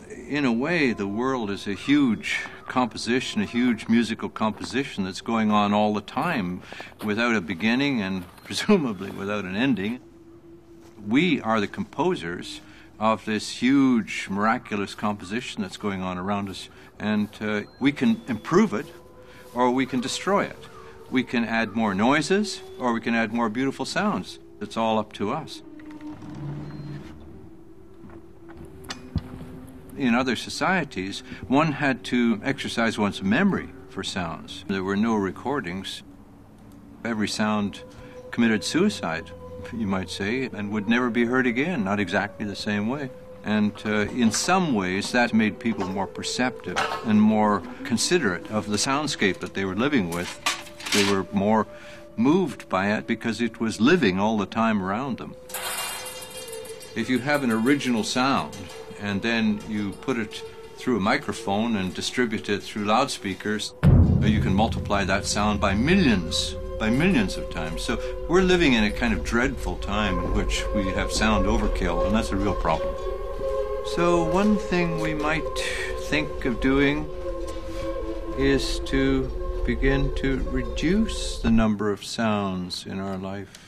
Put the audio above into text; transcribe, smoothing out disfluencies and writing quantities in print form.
in a way, the world is a huge composition, a huge musical composition that's going on all the time without a beginning and presumably without an ending. We are the composers of this huge, miraculous composition that's going on around us, and we can improve it or we can destroy it. We can add more noises or we can add more beautiful sounds. It's all up to us. In other societies, one had to exercise one's memory for sounds. There were no recordings. Every sound committed suicide, you might say, and would never be heard again, not exactly the same way. And in some ways, that made people more perceptive and more considerate of the soundscape that they were living with. They were more moved by it because it was living all the time around them. If you have an original sound, and then you put it through a microphone and distribute it through loudspeakers, you can multiply that sound by millions of times. So we're living in a kind of dreadful time in which we have sound overkill, and that's a real problem. So one thing we might think of doing is to begin to reduce the number of sounds in our life.